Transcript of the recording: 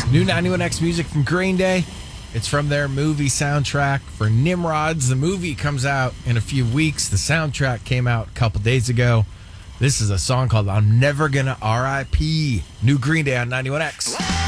New 91X music from Green Day. It's from their movie soundtrack for Nimrods. The movie comes out in a few weeks. The soundtrack came out a couple days ago. This is a song called I'm Never Gonna R.I.P. New Green Day on 91X.